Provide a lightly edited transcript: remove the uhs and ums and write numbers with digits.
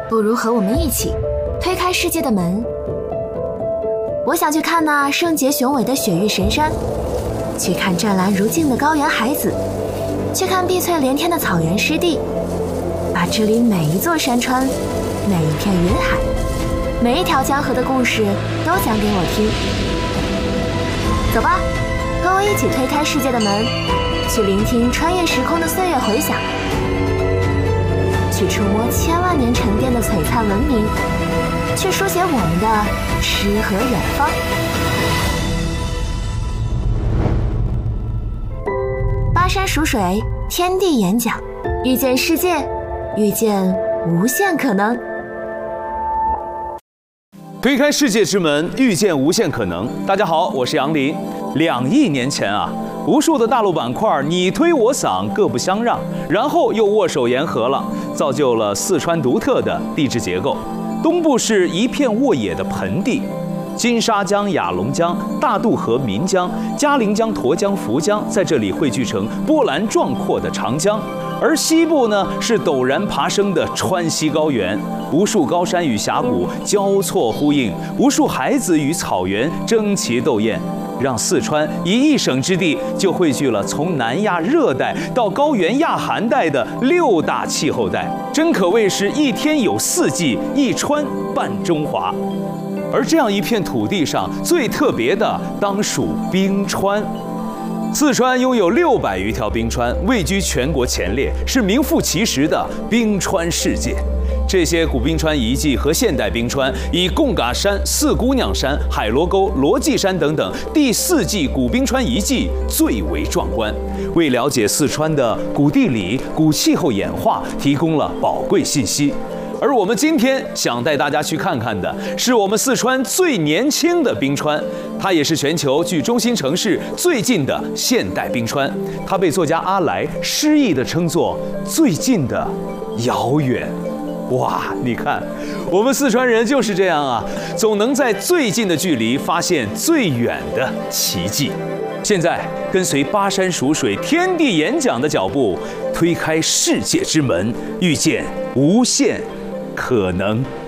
不如和我们一起推开世界的门。我想去看那圣洁雄伟的雪域神山，去看湛蓝如镜的高原海子，去看碧翠连天的草原湿地，把这里每一座山川、每一片云海、每一条江河的故事都讲给我听。走吧，和我一起推开世界的门，去聆听穿越时空的岁月回响，去触摸千万年沉淀的璀璨文明，去书写我们的诗和远方。巴山蜀水，天地演讲，遇见世界，遇见无限可能。 推开世界之门，遇见无限可能。大家好，我是杨林。2亿年前啊，无数的大陆板块你推我搡，各不相让，然后又握手言和了，造就了四川独特的地质结构。东部是一片沃野的盆地，金沙江、雅砻江、大渡河、岷江、嘉陵江、沱江、涪江在这里汇聚成波澜壮阔的长江。而西部呢，是陡然爬升的川西高原，无数高山与峡谷交错呼应，无数海子与草原争奇斗艳，让四川以一省之地就汇聚了从南亚热带到高原亚寒带的6大气候带，真可谓是一天有4季，一川半中华。而这样一片土地上最特别的当属冰川。四川拥有600余条冰川，位居全国前列，是名副其实的冰川世界。这些古冰川遗迹和现代冰川，以贡嘎山、四姑娘山、海螺沟、罗纪山等等第4纪古冰川遗迹最为壮观，为了解四川的古地理、古气候演化提供了宝贵信息。而我们今天想带大家去看看的是我们四川最年轻的冰川，它也是全球距中心城市最近的现代冰川。它被作家阿来诗意地称作最近的遥远。哇，你看，我们四川人就是这样啊，总能在最近的距离发现最远的奇迹。现在跟随巴山蜀水天地演讲的脚步，推开世界之门，遇见无限可能。